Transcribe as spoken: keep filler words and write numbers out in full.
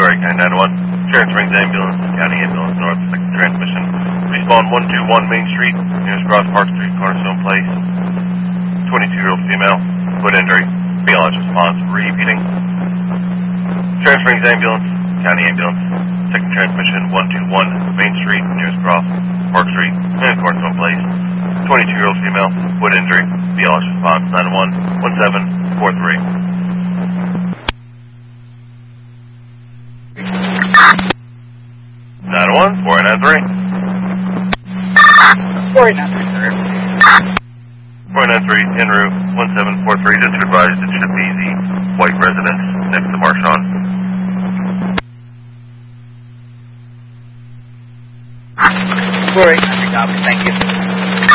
Story County nine one. Transferring the ambulance, County Ambulance North, second transmission. Respawn one two one Main Street, nearest Cross Park Street, Cornerstone Place. twenty-two-year-old female, foot injury, B L S response, repeating. Transferring the ambulance, County Ambulance, second transmission one two one Main Street, nearest Cross Park Street, and Cornerstone Place. twenty-two-year-old female, foot injury, B L S response, nine one one seven four three. nine one four nine three. four nine three, sir. four nine three, en route, one seven four three. Just to advise, it should be the white residence next to Marshawn. four eight nine three, copy, thank you.